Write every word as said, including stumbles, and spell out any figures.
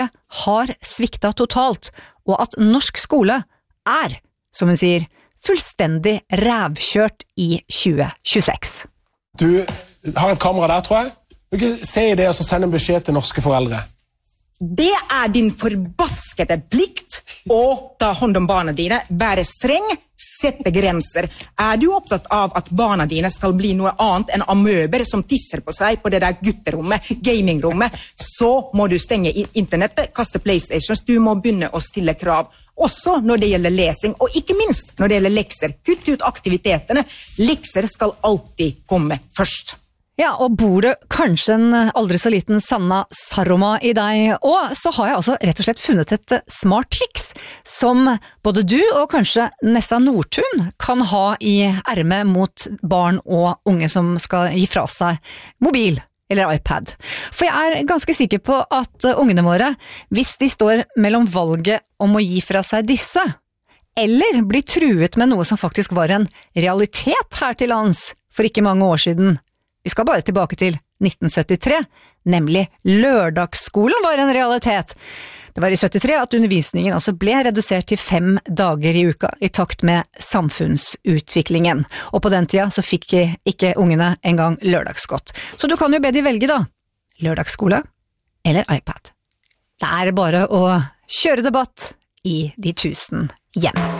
har sviktet totalt, og at norsk skole er, som hun sier, fullstendig rævkjørt i tjue tjueseks. Du har et kamera der, tror jeg. Du kan se i det og så sende en beskjed til norske foreldre. Det er din forbaskede plikt å ta hånd om barna dine, være streng, sette grenser. Er du opptatt av at barna dine skal bli noe annet enn amøber som tisser på seg på det der gutterommet, gamingrommet, så må du stenge internettet, kaste PlayStations, du må begynne å stille krav. Også når det gjelder lesing, og ikke minst når det gjelder lekser. Kutt ut aktivitetene. Lekser skal alltid komme først. Ja, og bor det kanskje en aldri så liten Sanna Saroma i deg, og så har jeg altså rett og slett funnet et smart triks som både du og kanskje Nessa Nordtun kan ha i ermet mot barn og unge som skal gi fra seg mobil eller iPad. For jeg er ganske sikker på at ungene våre, hvis de står mellom valget om å gi fra seg disse, eller blir truet med noe som faktisk var en realitet her til lands for ikke mange år siden. Vi skal bare tilbake til nitten syttitre, nemlig lørdagsskolen var en realitet. Det var i syttitre at undervisningen også ble redusert til fem dager i uka, i takt med samfunnsutviklingen. Og på den tida så fikk ikke ungene engang lørdagsgodt. Så du kan jo be de velge da, lørdagsskole eller iPad. Det er bare å kjøre debatt i de tusen hjem.